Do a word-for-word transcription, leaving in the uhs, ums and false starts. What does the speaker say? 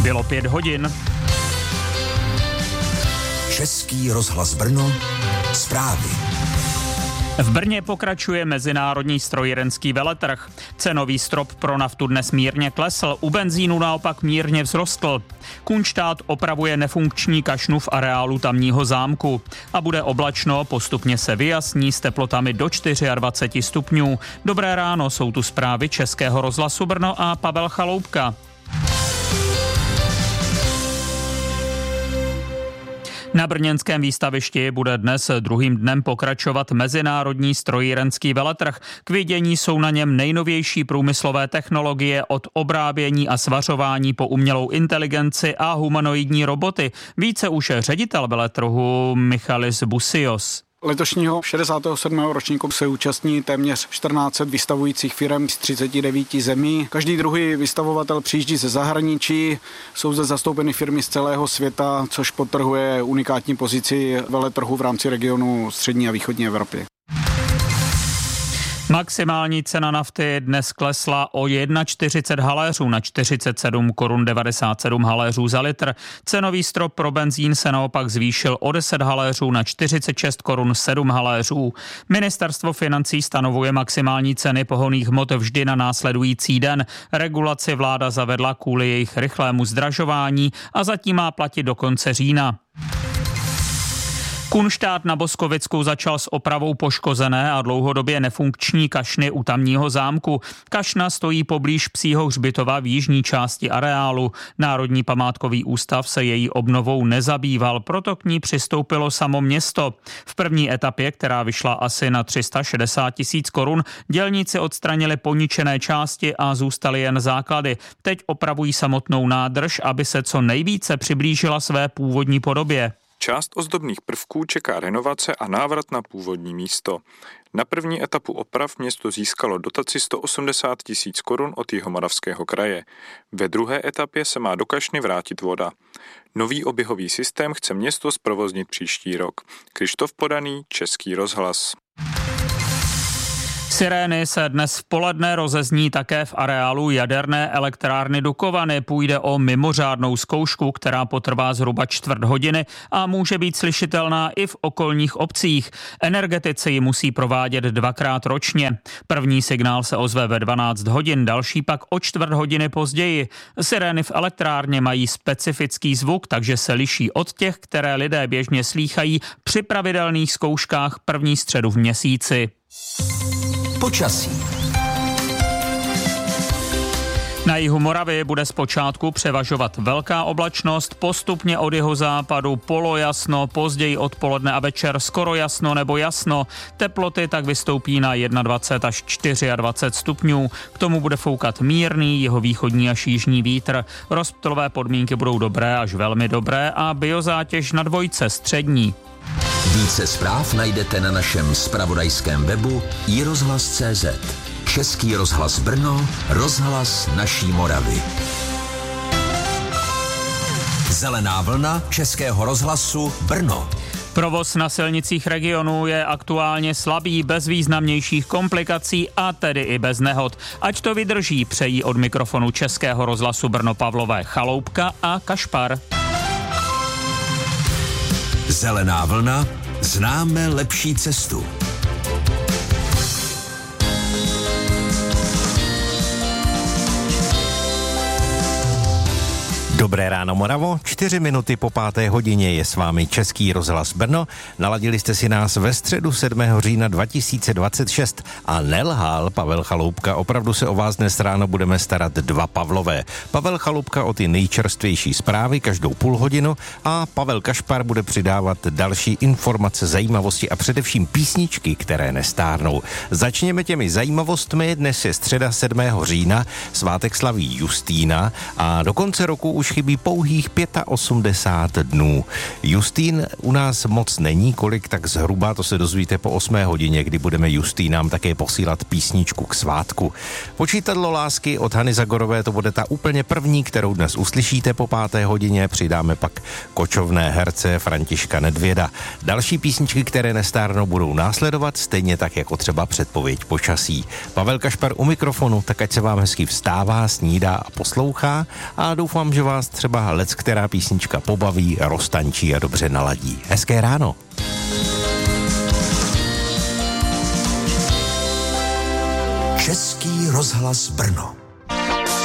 Bylo pět hodin. Český rozhlas Brno, zprávy. V Brně pokračuje mezinárodní strojírenský veletrh. Cenový strop pro naftu dnes mírně klesl, u benzínu naopak mírně vzrostl. Kunštát opravuje nefunkční kašnu v areálu tamního zámku. A bude oblačno, postupně se vyjasní s teplotami do dvacet čtyři stupňů. Dobré ráno, jsou tu zprávy Českého rozhlasu Brno a Pavel Chaloupka. Na brněnském výstavišti bude dnes druhým dnem pokračovat mezinárodní strojírenský veletrh. K vidění jsou na něm nejnovější průmyslové technologie od obrábění a svařování po umělou inteligenci a humanoidní roboty. Více už ředitel veletrhu Michalis Busios. Letošního šedesátého sedmého ročníku se účastní téměř čtrnáct set vystavujících firem z třiceti devíti zemí. Každý druhý vystavovatel přijíždí ze zahraničí, jsou zde zastoupeny firmy z celého světa, což podtrhuje unikátní pozici veletrhu v rámci regionu střední a východní Evropy. Maximální cena nafty dnes klesla o čtyřicet jedna haléřů na čtyřicet sedm korun devadesát sedm haléřů za litr. Cenový strop pro benzín se naopak zvýšil o deset haléřů na čtyřicet šest korun sedm haléřů. Ministerstvo financí stanovuje maximální ceny pohonných hmot vždy na následující den. Regulaci vláda zavedla kvůli jejich rychlému zdražování a zatím má platit do konce října. Kunštát na Boskovicku začal s opravou poškozené a dlouhodobě nefunkční kašny u tamního zámku. Kašna stojí poblíž Psího hřbitova v jižní části areálu. Národní památkový ústav se její obnovou nezabýval, proto k ní přistoupilo samo město. V první etapě, která vyšla asi na tři sta šedesát tisíc korun, dělníci odstranili poničené části a zůstaly jen základy. Teď opravují samotnou nádrž, aby se co nejvíce přiblížila své původní podobě. Část ozdobných prvků čeká renovace a návrat na původní místo. Na první etapu oprav město získalo dotaci sto osmdesát tisíc korun od Jihomoravského kraje. Ve druhé etapě se má do kašny vrátit voda. Nový oběhový systém chce město zprovoznit příští rok. Krištof Podaný, Český rozhlas. Sirény se dnes v poledne rozezní také v areálu jaderné elektrárny Dukovany. Půjde o mimořádnou zkoušku, která potrvá zhruba čtvrt hodiny a může být slyšitelná i v okolních obcích. Energetici ji musí provádět dvakrát ročně. První signál se ozve ve dvanáct hodin, další pak o čtvrt hodiny později. Sirény v elektrárně mají specifický zvuk, takže se liší od těch, které lidé běžně slýchají při pravidelných zkouškách první středu v měsíci. Počasí. Na jihu Moravy bude zpočátku převažovat velká oblačnost, postupně od jihozápadu polojasno, později odpoledne a večer skoro jasno nebo jasno. Teploty tak vystoupí na dvacet jedna až dvacet čtyři stupňů. K tomu bude foukat mírný jihovýchodní až jižní vítr. Rozptylové podmínky budou dobré až velmi dobré a biozátěž na dvojce střední. Více zpráv najdete na našem zpravodajském webu i rozhlas tečka cé zet. Český rozhlas Brno, rozhlas naší Moravy. Zelená vlna Českého rozhlasu Brno. Provoz na silnicích regionu je aktuálně slabý, bez významnějších komplikací a tedy i bez nehod. Ať to vydrží, přejí od mikrofonu Českého rozhlasu Brno Pavlové Chaloupka a Kašpar. Zelená vlna, známe lepší cestu. Dobré ráno, Moravo, čtyři minuty po páté hodině je s vámi Český rozhlas Brno. Naladili jste si nás ve středu sedmého října dva tisíce dvacet šest a nelhal Pavel Chaloupka, opravdu se o vás dnes ráno budeme starat dva Pavlové. Pavel Chaloupka o ty nejčerstvější zprávy každou půl hodinu a Pavel Kašpar bude přidávat další informace, zajímavosti a především písničky, které nestárnou. Začněme těmi zajímavostmi, dnes je středa sedmého října, svátek slaví Justína a do konce roku už chybí pouhých osmdesát pět dnů. Justín u nás moc není, kolik tak zhruba, to se dozvíte po osmé hodině, kdy budeme Justínám také posílat písničku k svátku. Počítadlo lásky od Hany Zagorové, to bude ta úplně první, kterou dnes uslyšíte po páté hodině, přidáme pak kočovné herce Františka Nedvěda. Další písničky, které nestárnou, budou následovat, stejně tak jako třeba předpověď počasí. Pavel Kašpar u mikrofonu, tak ať se vám hezky vstává, snídá a poslouchá a doufám, že vás vás třeba lec, která písnička pobaví, roztančí a dobře naladí. Hezké ráno. Český rozhlas Brno.